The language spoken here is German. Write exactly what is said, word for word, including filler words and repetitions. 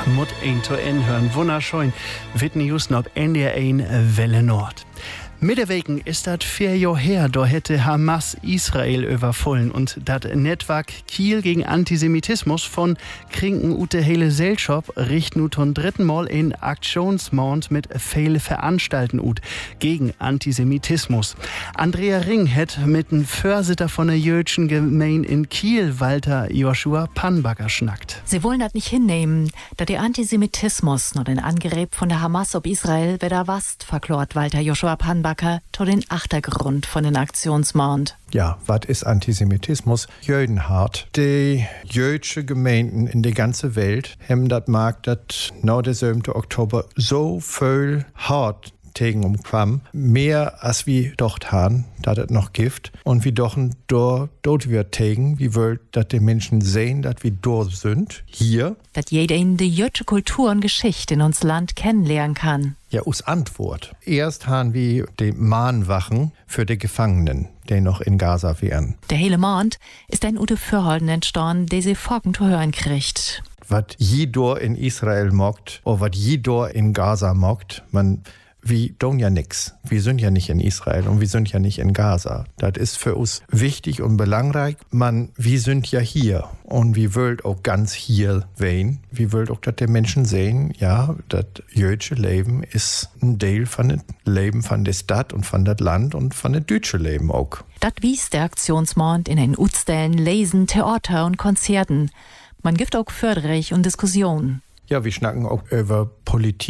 Mut ein to en hören. Wunderschön. Whitney Houston ob N D R eins Welle Nord. Mittewegen ist das vier Jahre her, da hätte Hamas Israel überfallen und das Netzwerk Kiel gegen Antisemitismus von Krinken ute hele Selschop richt nu zum dritten Mal in Aktionsmord mit viele Veranstalten ut gegen Antisemitismus. Andrea Ring hat mit dem Vorsitter von der jüdischen Gemeinde in Kiel, Walter Joshua Panbacker, schnackt. Sie wollen das nicht hinnehmen, da der Antisemitismus noch den Angereb von der Hamas ob Israel weder wast, verklort Walter Joshua Panbacker to den Achtergrund von den Aktionsmord. Ja, was ist Antisemitismus? Jödenhart. Die jüdische Gemeinden in der ganzen Welt haben das Markt, das nach dem siebten Oktober so viel hart tegen umquam, mehr als wie dort han, da das noch gibt, und wie doch dort dort wir tegen, wie wollt, dass die Menschen sehen, dass wir dort sind, hier. Dass jeder in die jüdische Kultur und Geschichte in uns Land kennenlernen kann. Ja, us Antwort. Erst haben wir die Mahnwachen für die Gefangenen, die noch in Gaza wären. Der hele Mond ist ein Ute Fürholden entstanden, der sie Folgen zu hören kriegt. Was jedor in Israel mockt, oder was jedor in Gaza mockt, man wir tun ja nix. Wir sind ja nicht in Israel und wir sind ja nicht in Gaza. Das ist für uns wichtig und belangreich. Man, wir sind ja hier und wir wollen auch ganz hier sein. Wir wollen auch, dass die Menschen sehen, ja, das jüdische Leben ist ein Teil von dem Leben von der Stadt und von dem Land und von dem deutschen Leben auch. Das wies der Aktionsmord in den Utstellen, Lesen, Theater und Konzerten. Man gibt auch Förderung und Diskussionen. Ja, wir schnacken auch über Politik.